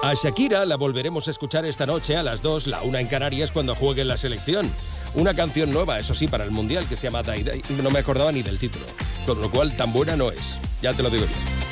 A Shakira la volveremos a escuchar esta noche a las 2, la 1 en Canarias, cuando juegue en la selección. Una canción nueva, eso sí, para el Mundial, que se llama Die Die. No me acordaba ni del título, con lo cual tan buena no es, ya te lo digo yo.